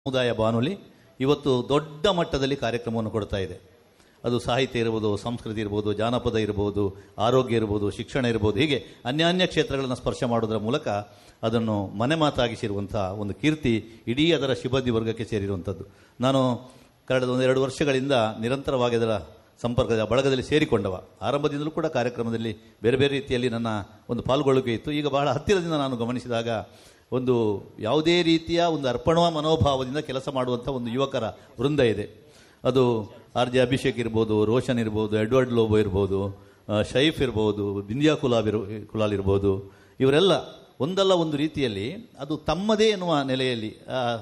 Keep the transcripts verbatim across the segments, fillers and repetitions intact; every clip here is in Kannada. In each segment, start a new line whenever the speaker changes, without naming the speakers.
ಸಮುದಾಯ ಬಾನುಲಿ ಇವತ್ತು ದೊಡ್ಡ ಮಟ್ಟದಲ್ಲಿ ಕಾರ್ಯಕ್ರಮವನ್ನು ಕೊಡ್ತಾ ಇದೆ. ಅದು ಸಾಹಿತ್ಯ ಇರ್ಬೋದು, ಸಂಸ್ಕೃತಿ ಇರ್ಬೋದು, ಜಾನಪದ ಇರ್ಬೋದು, ಆರೋಗ್ಯ ಇರ್ಬೋದು, ಶಿಕ್ಷಣ ಇರ್ಬೋದು, ಹೀಗೆ ಅನ್ಯಾನ್ಯ ಕ್ಷೇತ್ರಗಳನ್ನು ಸ್ಪರ್ಶ ಮಾಡೋದರ ಮೂಲಕ ಅದನ್ನು ಮನೆ ಮಾತಾಗಿಸಿರುವಂಥ ಒಂದು ಕೀರ್ತಿ ಇಡೀ ಅದರ ಶಿಬಂದಿ ವರ್ಗಕ್ಕೆ ಸೇರಿರುವಂಥದ್ದು. ನಾನು ಕಳೆದ ಒಂದೆರಡು ವರ್ಷಗಳಿಂದ ನಿರಂತರವಾಗಿ ಅದರ ಸಂಪರ್ಕದ ಬಳಗದಲ್ಲಿ ಸೇರಿಕೊಂಡವ. ಆರಂಭದಿಂದಲೂ ಕೂಡ ಕಾರ್ಯಕ್ರಮದಲ್ಲಿ ಬೇರೆ ಬೇರೆ ರೀತಿಯಲ್ಲಿ ನನ್ನ ಒಂದು ಪಾಲ್ಗೊಳ್ಳುವಿಕೆ ಇತ್ತು. ಈಗ ಬಹಳ ಹತ್ತಿರದಿಂದ ನಾನು ಗಮನಿಸಿದಾಗ ಒಂದು ಯಾವುದೇ ರೀತಿಯ ಒಂದು ಅರ್ಪಣಾ ಮನೋಭಾವದಿಂದ ಕೆಲಸ ಮಾಡುವಂಥ ಒಂದು ಯುವಕರ ವೃಂದ ಇದೆ. ಅದು ಆರ್ ಜೆ ಅಭಿಷೇಕ್ ಇರ್ಬೋದು, ರೋಷನ್ ಇರ್ಬೋದು, ಎಡ್ವರ್ಡ್ ಲೋಬೋ ಇರ್ಬೋದು, ಶೈಫ್ ಇರ್ಬೋದು, ಬಿಂದಿಯಾ ಕುಲಾಲ್ ಇರ್ ಕುಲಾಲ್ ಇರ್ಬೋದು, ಇವರೆಲ್ಲ ಒಂದಲ್ಲ ಒಂದು ರೀತಿಯಲ್ಲಿ ಅದು ತಮ್ಮದೇ ಎನ್ನುವ ನೆಲೆಯಲ್ಲಿ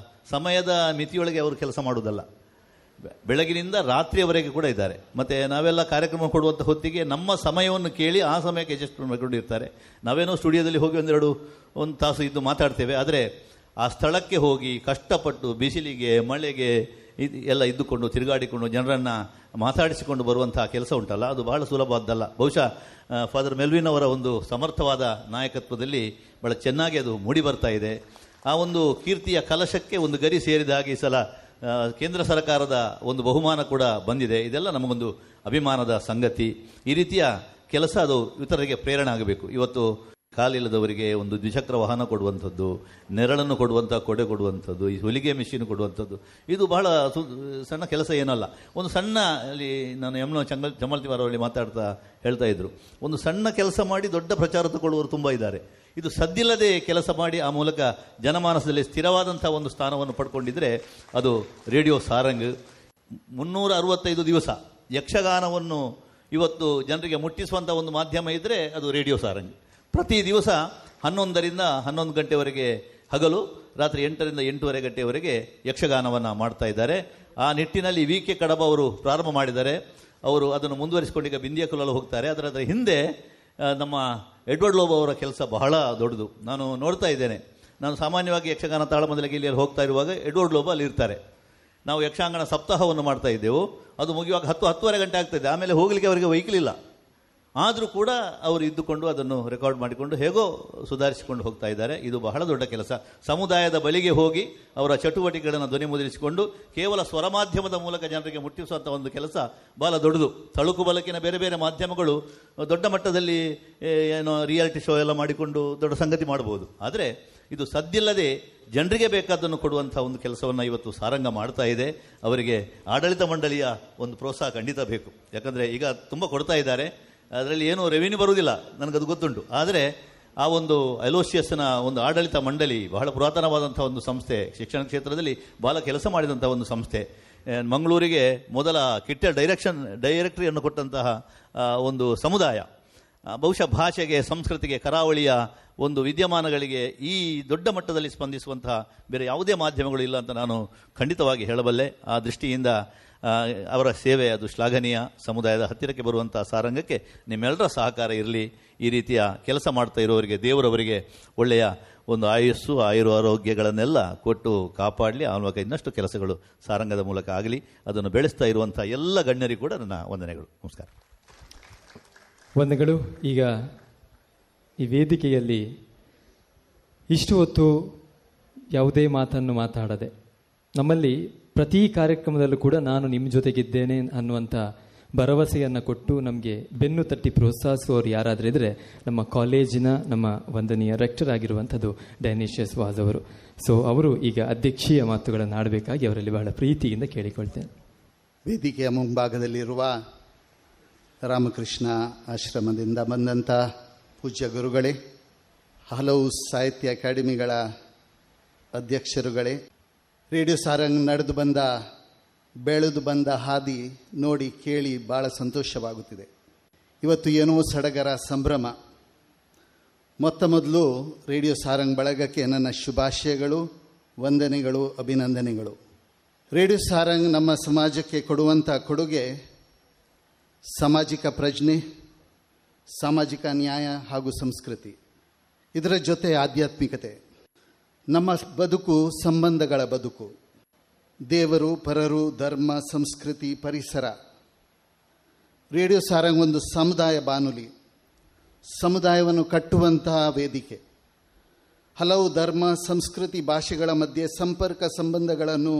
ಸಮಯದ ಮಿತಿಯೊಳಗೆ ಅವರು ಕೆಲಸ ಮಾಡುವುದಲ್ಲ. ಬೆಳಗಿನಿಂದ ರಾತ್ರಿಯವರೆಗೆ ಕೂಡ ಇದ್ದಾರೆ. ಮತ್ತು ನಾವೆಲ್ಲ ಕಾರ್ಯಕ್ರಮ ಕೊಡುವಂಥ ಹೊತ್ತಿಗೆ ನಮ್ಮ ಸಮಯವನ್ನು ಕೇಳಿ ಆ ಸಮಯಕ್ಕೆ ಅಡ್ಜಸ್ಟ್ ಮಾಡಿಕೊಂಡಿರ್ತಾರೆ. ನಾವೇನೋ ಸ್ಟುಡಿಯೋದಲ್ಲಿ ಹೋಗಿ ಒಂದೆರಡು ಒಂದು ತಾಸು ಇದ್ದು ಮಾತಾಡ್ತೇವೆ. ಆದರೆ ಆ ಸ್ಥಳಕ್ಕೆ ಹೋಗಿ ಕಷ್ಟಪಟ್ಟು ಬಿಸಿಲಿಗೆ ಮಳೆಗೆ ಇದು ಎಲ್ಲ ಇದ್ದುಕೊಂಡು ತಿರುಗಾಡಿಕೊಂಡು ಜನರನ್ನು ಮಾತಾಡಿಸಿಕೊಂಡು ಬರುವಂತಹ ಕೆಲಸ ಉಂಟಲ್ಲ, ಅದು ಬಹಳ ಸುಲಭವಾದ್ದಲ್ಲ. ಬಹುಶಃ ಫಾದರ್ ಮೆಲ್ವಿನ್ ಅವರ ಒಂದು ಸಮರ್ಥವಾದ ನಾಯಕತ್ವದಲ್ಲಿ ಬಹಳ ಚೆನ್ನಾಗಿ ಅದು ಮೂಡಿ ಬರ್ತಾ ಇದೆ. ಆ ಒಂದು ಕೀರ್ತಿಯ ಕಲಶಕ್ಕೆ ಒಂದು ಗರಿ ಸೇರಿದ ಹಾಗೆ ಈ ಸಲ ಕೇಂದ್ರ ಸರ್ಕಾರದ ಒಂದು ಬಹುಮಾನ ಕೂಡ ಬಂದಿದೆ. ಇದೆಲ್ಲ ನಮಗೊಂದು ಅಭಿಮಾನದ ಸಂಗತಿ. ಈ ರೀತಿಯ ಕೆಲಸ ಅದು ಇತರರಿಗೆ ಪ್ರೇರಣೆ ಆಗಬೇಕು. ಇವತ್ತು ಕಾಲಿಲ್ಲದವರಿಗೆ ಒಂದು ದ್ವಿಚಕ್ರ ವಾಹನ ಕೊಡುವಂಥದ್ದು, ನೆರಳನ್ನು ಕೊಡುವಂಥ ಕೊಡೆ ಕೊಡುವಂಥದ್ದು, ಈ ಹೊಲಿಗೆ ಮಿಷಿನ್ ಕೊಡುವಂಥದ್ದು, ಇದು ಬಹಳ ಸಣ್ಣ ಕೆಲಸ ಏನಲ್ಲ. ಒಂದು ಸಣ್ಣ ಅಲ್ಲಿ ನಾನು ಯಮುನಾ ಚಂಗಲ್ ಚಮಲ್ತಿವಾರವಲ್ಲಿ ಮಾತಾಡ್ತಾ ಹೇಳ್ತಾ ಇದ್ರು, ಒಂದು ಸಣ್ಣ ಕೆಲಸ ಮಾಡಿ ದೊಡ್ಡ ಪ್ರಚಾರ ತಗೊಳ್ಳುವವರು ತುಂಬ ಇದ್ದಾರೆ. ಇದು ಸದ್ದಿಲ್ಲದೆ ಕೆಲಸ ಮಾಡಿ ಆ ಮೂಲಕ ಜನಮಾನಸದಲ್ಲಿ ಸ್ಥಿರವಾದಂಥ ಒಂದು ಸ್ಥಾನವನ್ನು ಪಡ್ಕೊಂಡಿದ್ರೆ ಅದು ರೇಡಿಯೋ ಸಾರಂಗ್. ಮುನ್ನೂರ ಅರವತ್ತೈದು ದಿವಸ ಯಕ್ಷಗಾನವನ್ನು ಇವತ್ತು ಜನರಿಗೆ ಮುಟ್ಟಿಸುವಂಥ ಒಂದು ಮಾಧ್ಯಮ ಇದ್ದರೆ ಅದು ರೇಡಿಯೋ ಸಾರಂಗ್. ಪ್ರತಿ ದಿವಸ ಹನ್ನೊಂದರಿಂದ ಹನ್ನೊಂದು ಗಂಟೆವರೆಗೆ ಹಗಲು, ರಾತ್ರಿ ಎಂಟರಿಂದ ಎಂಟೂವರೆ ಗಂಟೆವರೆಗೆ ಯಕ್ಷಗಾನವನ್ನು ಮಾಡ್ತಾ ಇದ್ದಾರೆ. ಆ ನಿಟ್ಟಿನಲ್ಲಿ ವಿ ಕೆ ಕಡಬ ಅವರು ಪ್ರಾರಂಭ ಮಾಡಿದ್ದಾರೆ. ಅವರು ಅದನ್ನು ಮುಂದುವರಿಸಿಕೊಂಡು ಈಗ ಬಿಂದಿಯಾ ಕುಲಾಲ್ ಹೋಗ್ತಾರೆ. ಅದರ ಅದರ ಹಿಂದೆ ನಮ್ಮ ಎಡ್ವರ್ಡ್ ಲೋಬೋ ಅವರ ಕೆಲಸ ಬಹಳ ದೊಡ್ಡದು. ನಾನು ನೋಡ್ತಾ ಇದ್ದೇನೆ. ನಾನು ಸಾಮಾನ್ಯವಾಗಿ ಯಕ್ಷಗಾನ ತಾಳಮದ್ದಲೆ ಇಲ್ಲಿ ಹೋಗ್ತಾ ಇರುವಾಗ ಎಡ್ವರ್ಡ್ ಲೋಬೋ ಅಲ್ಲಿ ಇರ್ತಾರೆ. ನಾವು ಯಕ್ಷಗಾನ ಸಪ್ತಾಹವನ್ನು ಮಾಡ್ತಾ ಇದ್ದೆವು. ಅದು ಮುಗಿಯುವಾಗ ಹತ್ತು ಹತ್ತುವರೆ ಗಂಟೆ ಆಗ್ತಾಯಿದೆ. ಆಮೇಲೆ ಹೋಗಲಿಕ್ಕೆ ಅವರಿಗೆ ವೆಹಿಕಲ್ ಇಲ್ಲ. ಆದರೂ ಕೂಡ ಅವರು ಇದ್ದುಕೊಂಡು ಅದನ್ನು ರೆಕಾರ್ಡ್ ಮಾಡಿಕೊಂಡು ಹೇಗೋ ಸುಧಾರಿಸಿಕೊಂಡು ಹೋಗ್ತಾ ಇದ್ದಾರೆ. ಇದು ಬಹಳ ದೊಡ್ಡ ಕೆಲಸ. ಸಮುದಾಯದ ಬಳಿಗೆ ಹೋಗಿ ಅವರ ಚಟುವಟಿಕೆಗಳನ್ನು ಧ್ವನಿ ಮುದ್ರಿಸಿಕೊಂಡು ಕೇವಲ ಸ್ವರ ಮಾಧ್ಯಮದ ಮೂಲಕ ಜನರಿಗೆ ಮುಟ್ಟಿಸುವಂಥ ಒಂದು ಕೆಲಸ ಬಹಳ ದೊಡ್ಡದು. ತಳುಕು ಬಲಕಿನ ಬೇರೆ ಬೇರೆ ಮಾಧ್ಯಮಗಳು ದೊಡ್ಡ ಮಟ್ಟದಲ್ಲಿ ಏನೋ ರಿಯಾಲಿಟಿ ಶೋ ಎಲ್ಲ ಮಾಡಿಕೊಂಡು ದೊಡ್ಡ ಸಂಗತಿ ಮಾಡಬಹುದು. ಆದರೆ ಇದು ಸದ್ದಿಲ್ಲದೆ ಜನರಿಗೆ ಬೇಕಾದ್ದನ್ನು ಕೊಡುವಂಥ ಒಂದು ಕೆಲಸವನ್ನು ಇವತ್ತು ಸಾರಂಗ ಮಾಡ್ತಾ ಇದೆ. ಅವರಿಗೆ ಆಡಳಿತ ಮಂಡಳಿಯ ಒಂದು ಪ್ರೋತ್ಸಾಹ ಖಂಡಿತ ಬೇಕು. ಯಾಕಂದರೆ ಈಗ ತುಂಬ ಕೊಡ್ತಾ ಇದ್ದಾರೆ. ಅದರಲ್ಲಿ ಏನೂ ರೆವಿನ್ಯೂ ಬರುವುದಿಲ್ಲ, ನನಗದು ಗೊತ್ತುಂಟು. ಆದರೆ ಆ ಒಂದು ಅಲೋಸಿಯಸ್ನ ಒಂದು ಆಡಳಿತ ಮಂಡಳಿ ಬಹಳ ಪುರಾತನವಾದಂಥ ಒಂದು ಸಂಸ್ಥೆ, ಶಿಕ್ಷಣ ಕ್ಷೇತ್ರದಲ್ಲಿ ಬಹಳ ಕೆಲಸ ಮಾಡಿದಂಥ ಒಂದು ಸಂಸ್ಥೆ. ಮಂಗಳೂರಿಗೆ ಮೊದಲ ಕಿಟ್ಟೆ ಡೈರೆಕ್ಷನ್ ಡೈರೆಕ್ಟರಿಯನ್ನು ಕೊಟ್ಟಂತಹ ಒಂದು ಸಮುದಾಯ. ಬಹುಶಃ ಭಾಷೆಗೆ, ಸಂಸ್ಕೃತಿಗೆ, ಕರಾವಳಿಯ ಒಂದು ವಿದ್ಯಮಾನಗಳಿಗೆ ಈ ದೊಡ್ಡ ಮಟ್ಟದಲ್ಲಿ ಸ್ಪಂದಿಸುವಂತಹ ಬೇರೆ ಯಾವುದೇ ಮಾಧ್ಯಮಗಳು ಇಲ್ಲ ಅಂತ ನಾನು ಖಂಡಿತವಾಗಿ ಹೇಳಬಲ್ಲೆ. ಆ ದೃಷ್ಟಿಯಿಂದ ಅವರ ಸೇವೆ ಅದು ಶ್ಲಾಘನೀಯ. ಸಮುದಾಯದ ಹತ್ತಿರಕ್ಕೆ ಬರುವಂಥ ಸಾರಂಗಕ್ಕೆ ನಿಮ್ಮೆಲ್ಲರ ಸಹಕಾರ ಇರಲಿ. ಈ ರೀತಿಯ ಕೆಲಸ ಮಾಡ್ತಾ ಇರೋರಿಗೆ ದೇವರವರಿಗೆ ಒಳ್ಳೆಯ ಒಂದು ಆಯುಸ್ಸು, ಆಯುರ ಆರೋಗ್ಯಗಳನ್ನೆಲ್ಲ ಕೊಟ್ಟು ಕಾಪಾಡಲಿ. ಆ ಮೂಲಕ ಇನ್ನಷ್ಟು ಕೆಲಸಗಳು ಸಾರಂಗದ ಮೂಲಕ ಆಗಲಿ. ಅದನ್ನು ಬೆಳೆಸ್ತಾ ಇರುವಂಥ ಎಲ್ಲ ಗಣ್ಯರಿಗೂ ಕೂಡ ನನ್ನ ವಂದನೆಗಳು. ನಮಸ್ಕಾರ.
ವಂದನೆಗಳು. ಈಗ ಈ ವೇದಿಕೆಯಲ್ಲಿ ಇಷ್ಟು ಹೊತ್ತು ಯಾವುದೇ ಮಾತನ್ನು ಮಾತಾಡದೆ ನಮ್ಮಲ್ಲಿ ಪ್ರತಿ ಕಾರ್ಯಕ್ರಮದಲ್ಲೂ ಕೂಡ ನಾನು ನಿಮ್ಮ ಜೊತೆಗಿದ್ದೇನೆ ಅನ್ನುವಂಥ ಭರವಸೆಯನ್ನು ಕೊಟ್ಟು ನಮಗೆ ಬೆನ್ನು ತಟ್ಟಿ ಪ್ರೋತ್ಸಾಹಿಸುವವರು ಯಾರಾದರೂ ಇದ್ದರೆ ನಮ್ಮ ಕಾಲೇಜಿನ ನಮ್ಮ ವಂದನೀಯ ರೆಕ್ಟರ್ ಆಗಿರುವಂಥದ್ದು ಡೈನೇಷಿಯಸ್ ವಾಜ್ ಅವರು. ಸೊ ಅವರು ಈಗ ಅಧ್ಯಕ್ಷೀಯ ಮಾತುಗಳನ್ನು ಆಡಬೇಕಾಗಿ ಅವರಲ್ಲಿ ಬಹಳ ಪ್ರೀತಿಯಿಂದ ಕೇಳಿಕೊಳ್ತೇನೆ.
ವೇದಿಕೆಯ ಮುಂಭಾಗದಲ್ಲಿರುವ ರಾಮಕೃಷ್ಣ ಆಶ್ರಮದಿಂದ ಬಂದಂಥ ಪೂಜ್ಯ ಗುರುಗಳೇ, ಹಲವು ಸಾಹಿತ್ಯ ಅಕಾಡೆಮಿಗಳ ಅಧ್ಯಕ್ಷರುಗಳೇ, ರೇಡಿಯೋ ಸಾರಂಗ್ ನಡೆದು ಬಂದ ಬೆಳೆದು ಬಂದ ಹಾದಿ ನೋಡಿ ಕೇಳಿ ಭಾಳ ಸಂತೋಷವಾಗುತ್ತಿದೆ. ಇವತ್ತು ಏನೋ ಸಡಗರ ಸಂಭ್ರಮ. ಮೊತ್ತ ಮೊದಲು ರೇಡಿಯೋ ಸಾರಂಗ್ ಬಳಗಕ್ಕೆ ನನ್ನ ಶುಭಾಶಯಗಳು, ವಂದನೆಗಳು, ಅಭಿನಂದನೆಗಳು. ರೇಡಿಯೋ ಸಾರಂಗ್ ನಮ್ಮ ಸಮಾಜಕ್ಕೆ ಕೊಡುವಂಥ ಕೊಡುಗೆ ಸಾಮಾಜಿಕ ಪ್ರಜ್ಞೆ, ಸಾಮಾಜಿಕ ನ್ಯಾಯ ಹಾಗೂ ಸಂಸ್ಕೃತಿ, ಇದರ ಜೊತೆ ಆಧ್ಯಾತ್ಮಿಕತೆ. ನಮ್ಮ ಬದುಕು ಸಂಬಂಧಗಳ ಬದುಕು. ದೇವರು, ಪರರು, ಧರ್ಮ, ಸಂಸ್ಕೃತಿ, ಪರಿಸರ. ರೇಡಿಯೋ ಸಾರಂಗ್ ಒಂದು ಸಮುದಾಯ ಬಾನುಲಿ, ಸಮುದಾಯವನ್ನು ಕಟ್ಟುವಂತಹ ವೇದಿಕೆ. ಹಲವು ಧರ್ಮ, ಸಂಸ್ಕೃತಿ, ಭಾಷೆಗಳ ಮಧ್ಯೆ ಸಂಪರ್ಕ ಸಂಬಂಧಗಳನ್ನು